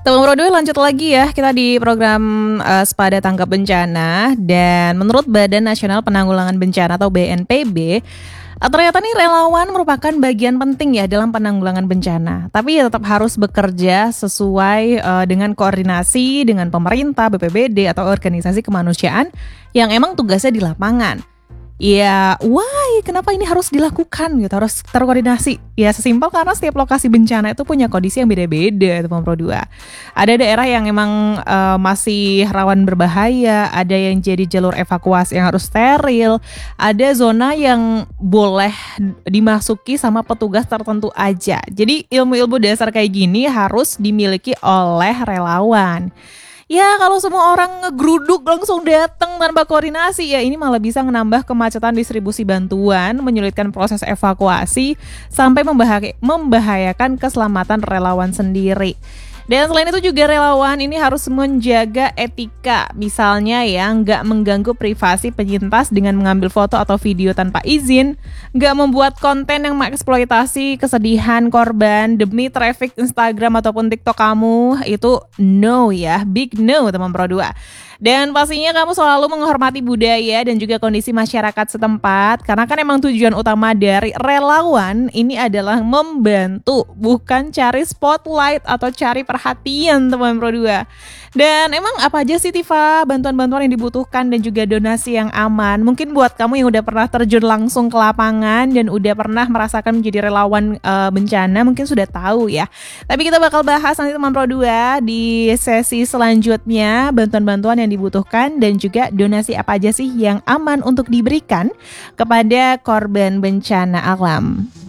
Teman Pro 2 lanjut lagi ya, kita di program Sepada Tanggap Bencana. Dan menurut Badan Nasional Penanggulangan Bencana atau BNPB, ternyata nih relawan merupakan bagian penting ya dalam penanggulangan bencana. Tapi ya tetap harus bekerja sesuai dengan koordinasi dengan pemerintah, BPBD atau organisasi kemanusiaan yang emang tugasnya di lapangan. Ya, why? Kenapa ini harus dilakukan gitu? Harus terkoordinasi. Ya, sesimpel karena setiap lokasi bencana itu punya kondisi yang beda-beda, teman Pro 2. Ada daerah yang emang masih rawan berbahaya, ada yang jadi jalur evakuasi yang harus steril, ada zona yang boleh dimasuki sama petugas tertentu aja. Jadi ilmu-ilmu dasar kayak gini harus dimiliki oleh relawan. Ya kalau semua orang ngegeruduk langsung datang tanpa koordinasi, ya ini malah bisa menambah kemacetan distribusi bantuan, menyulitkan proses evakuasi, sampai membahayakan keselamatan relawan sendiri. Dan selain itu juga relawan ini harus menjaga etika, misalnya ya nggak mengganggu privasi penyintas dengan mengambil foto atau video tanpa izin, nggak membuat konten yang mengeksploitasi kesedihan korban demi traffic Instagram ataupun TikTok kamu, itu no ya, big no teman Pro 2. Dan pastinya kamu selalu menghormati budaya dan juga kondisi masyarakat setempat, karena kan emang tujuan utama dari relawan ini adalah membantu, bukan cari spotlight atau cari perhatian teman Pro 2. Dan emang apa aja sih Tifa bantuan-bantuan yang dibutuhkan dan juga donasi yang aman? Mungkin buat kamu yang udah pernah terjun langsung ke lapangan dan udah pernah merasakan menjadi relawan bencana, mungkin sudah tahu ya. Tapi kita bakal bahas nanti teman Pro 2 di sesi selanjutnya, bantuan-bantuan yang dibutuhkan dan juga donasi apa aja sih yang aman untuk diberikan kepada korban bencana alam.